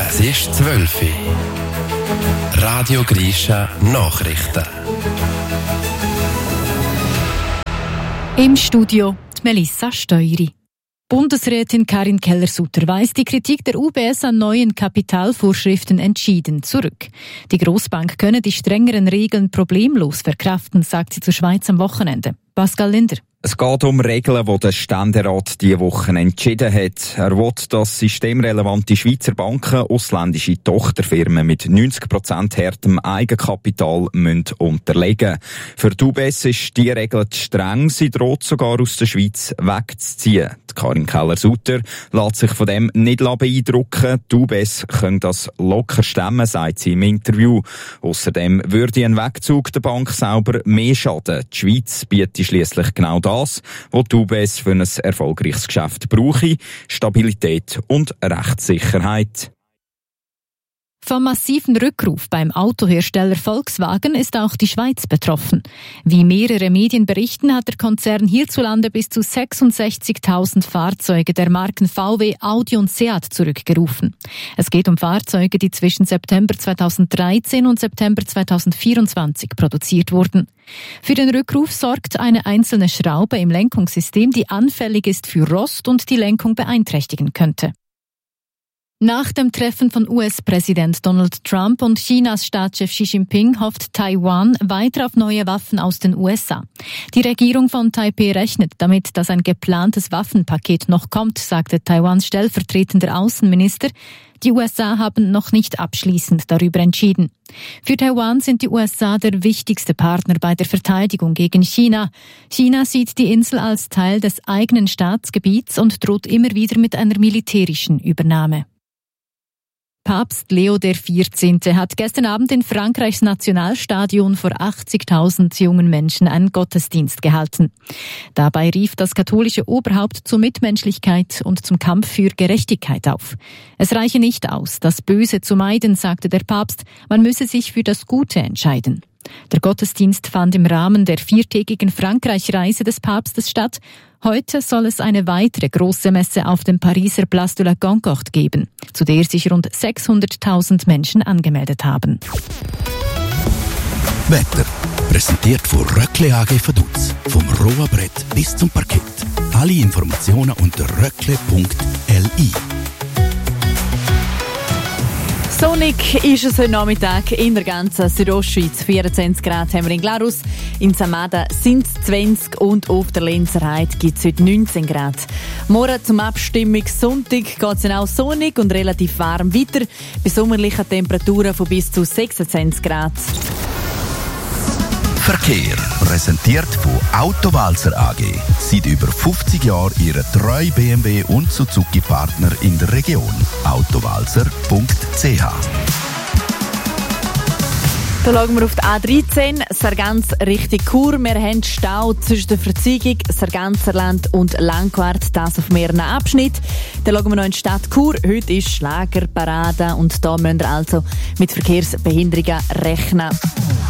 Es ist 12 Uhr. Radio Grisha Nachrichten. Im Studio die Melissa Steury. Bundesrätin Karin Keller-Sutter weist die Kritik der UBS an neuen Kapitalvorschriften entschieden zurück. Die Grossbank könne die strengeren Regeln problemlos verkraften, sagt sie zur Schweiz am Wochenende. Pascal Linder. Es geht um Regeln, die der Ständerat diese Woche entschieden hat. Er will, dass systemrelevante Schweizer Banken ausländische Tochterfirmen mit 90% härtem Eigenkapital unterlegen müssen. Für die UBS ist die Regel zu streng. Sie droht sogar aus der Schweiz wegzuziehen. Die Karin Keller-Sutter lässt sich von dem nicht beeindrucken. Die UBS können das locker stemmen, sagt sie im Interview. Außerdem würde ein Wegzug der Bank selber mehr schaden. Die Schweiz bietet schliesslich genau das, was die UBS für ein erfolgreiches Geschäft brauche: Stabilität und Rechtssicherheit. Vom massiven Rückruf beim Autohersteller Volkswagen ist auch die Schweiz betroffen. Wie mehrere Medien berichten, hat der Konzern hierzulande bis zu 66.000 Fahrzeuge der Marken VW, Audi und Seat zurückgerufen. Es geht um Fahrzeuge, die zwischen September 2013 und September 2024 produziert wurden. Für den Rückruf sorgt eine einzelne Schraube im Lenkungssystem, die anfällig ist für Rost und die Lenkung beeinträchtigen könnte. Nach dem Treffen von US-Präsident Donald Trump und Chinas Staatschef Xi Jinping hofft Taiwan weiter auf neue Waffen aus den USA. Die Regierung von Taipeh rechnet damit, dass ein geplantes Waffenpaket noch kommt, sagte Taiwans stellvertretender Außenminister. Die USA haben noch nicht abschließend darüber entschieden. Für Taiwan sind die USA der wichtigste Partner bei der Verteidigung gegen China. China sieht die Insel als Teil des eigenen Staatsgebiets und droht immer wieder mit einer militärischen Übernahme. Papst Leo XIV. Hat gestern Abend in Frankreichs Nationalstadion vor 80.000 jungen Menschen einen Gottesdienst gehalten. Dabei rief das katholische Oberhaupt zur Mitmenschlichkeit und zum Kampf für Gerechtigkeit auf. Es reiche nicht aus, das Böse zu meiden, sagte der Papst, man müsse sich für das Gute entscheiden. Der Gottesdienst fand im Rahmen der 4-tägigen Frankreich-Reise des Papstes statt. Heute soll es eine weitere große Messe auf dem Pariser Place de la Concorde geben, zu der sich rund 600.000 Menschen angemeldet haben. Wetter. Präsentiert von Röckle AG Vaduz. Vom rohen Brett bis zum Parkett. Alle Informationen unter röckle.li. Sonnig ist es heute Nachmittag in der ganzen Südostschweiz. 24 Grad haben wir in Glarus, in Samada sind es 20 und auf der Lenzerheide gibt es heute 19 Grad. Morgen zum Abstimmungssonntag geht es dann auch sonnig und relativ warm weiter, bei sommerlichen Temperaturen von bis zu 26 Grad. Verkehr. Präsentiert von Autowalzer AG. Seit über 50 Jahren Ihre treue BMW und Suzuki-Partner in der Region. Autowalzer.ch. Da schauen wir auf die A13, Sargans Richtung Chur. Wir haben Stau zwischen der Verzweigung Sarganserland und Langquart, das auf mehreren Abschnitten. Dann schauen wir noch in die Stadt Chur. Heute ist Schlagerparade und da müsst ihr also mit Verkehrsbehinderungen rechnen.